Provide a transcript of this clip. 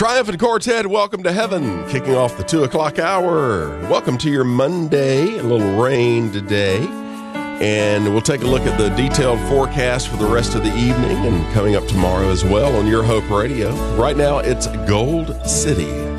Triumphant Quartet, welcome to heaven, kicking off the 2 o'clock hour. Welcome to your Monday, a little rain today. And we'll take a look at the detailed forecast for the rest of the evening and coming up tomorrow as well on Your Hope Radio. Right now, it's Gold City.